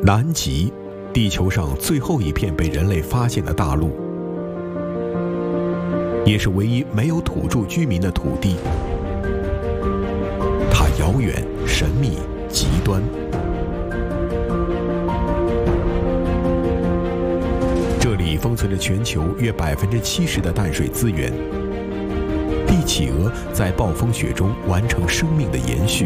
南极，地球上最后一片被人类发现的大陆，也是唯一没有土著居民的土地。它遥远、神秘、极端。这里封存着全球约70%的淡水资源。帝企鹅在暴风雪中完成生命的延续。